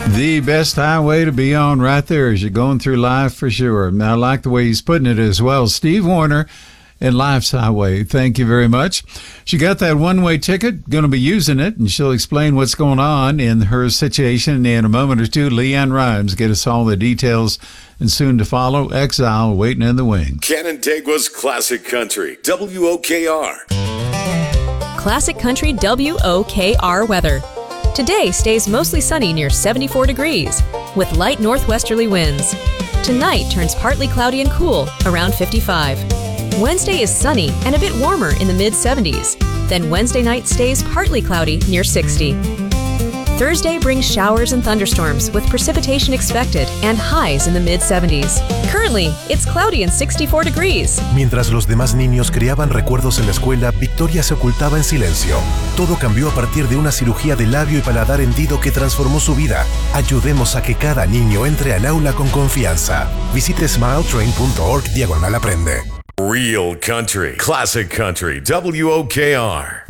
The best highway to be on right there as you're going through life for sure. And I like the way he's putting it as well. Steve Warner and Life's Highway. Thank you very much. She got that one-way ticket, going to be using it, and she'll explain what's going on in her situation in a moment or two. Leanne Rhymes get us all the details, and soon to follow, Exile waiting in the wings. Canandaigua's Classic Country, WOKR. Classic Country WOKR weather. Today stays mostly sunny near 74 degrees with light northwesterly winds. Tonight turns partly cloudy and cool around 55. Wednesday is sunny and a bit warmer in the mid-70s. Then Wednesday night stays partly cloudy near 60. Thursday brings showers and thunderstorms with precipitation expected and highs in the mid-70s. Currently, it's cloudy and 64 degrees. Mientras los demás niños creaban recuerdos en la escuela, Victoria se ocultaba en silencio. Todo cambió a partir de una cirugía de labio y paladar hendido que transformó su vida. Ayudemos a que cada niño entre al aula con confianza. Visite smiletrain.org/aprende. Real Country, Classic Country, WOKR.